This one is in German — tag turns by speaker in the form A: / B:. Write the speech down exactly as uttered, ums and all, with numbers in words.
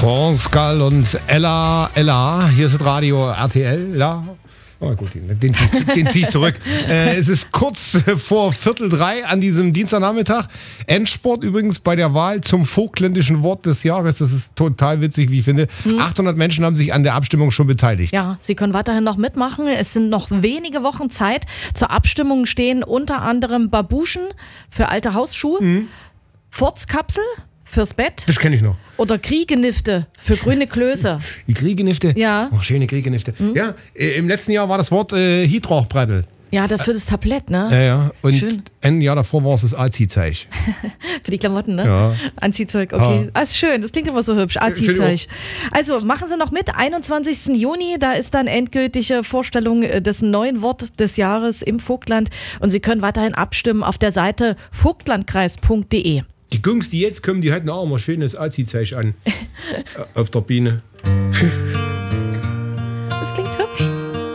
A: France Gall und Ella, Ella, hier ist das Radio R T L, ja. Oh gut, den ziehe ich, den zieh ich zurück. äh, es ist kurz vor Viertel drei an diesem Dienstagnachmittag. Endsport übrigens bei der Wahl zum vogtländischen Wort des Jahres. Das ist total witzig, wie ich finde. Hm. achthundert Menschen haben sich an der Abstimmung schon beteiligt.
B: Ja, Sie können weiterhin noch mitmachen. Es sind noch wenige Wochen Zeit. Zur Abstimmung stehen unter anderem Babuschen für alte Hausschuhe, hm. Furzkapsel fürs Bett.
A: Das kenne ich noch.
B: Oder Kriegenifte für grüne Klöße.
A: Die Kriegenifte?
B: Ja.
A: Oh, schöne Kriegenifte. Mhm. Ja, äh, im letzten Jahr war das Wort äh, Hydrauchbrettel.
B: Ja, das für das Tablett, ne?
A: Ja, ja. Und
B: schön.
A: ein Jahr davor war es das Anziehzeug.
B: Für die Klamotten, ne?
A: Ja.
B: Anziehzeug, okay.
A: Ja.
B: Ah, ist schön, das klingt immer so hübsch. Anziehzeug. Also machen Sie noch mit, einundzwanzigsten Juni, da ist dann endgültige Vorstellung des neuen Wort des Jahres im Vogtland. Und Sie können weiterhin abstimmen auf der Seite vogtlandkreis punkt de.
A: Die Jungs, die jetzt kommen, die hatten auch mal schönes Anziehzeug an. Auf der Biene.
B: Das klingt hübsch.